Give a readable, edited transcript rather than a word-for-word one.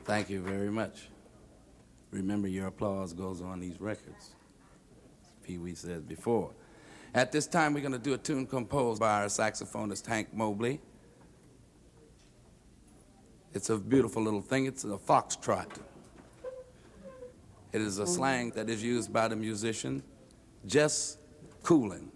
Thank you very much. Remember, your applause goes on these records, as Pee Wee said before. At this time, we're going to do a tune composed by our saxophonist, Hank Mobley. It's a beautiful little thing. It's a foxtrot. It is a slang that is used by the musician, Jess Coolin.